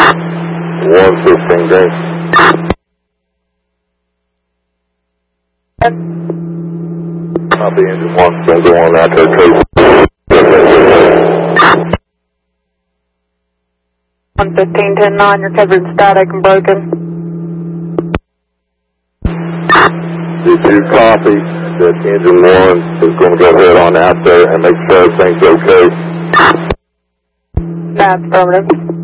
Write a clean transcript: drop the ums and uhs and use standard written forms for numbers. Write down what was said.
115 green. Copy, engine 1, send 1 out there, code. 115-10-9, you're covered static and broken. Did you copy that engine 1 is going to go ahead on out there and make sure everything's okay? That's affirmative.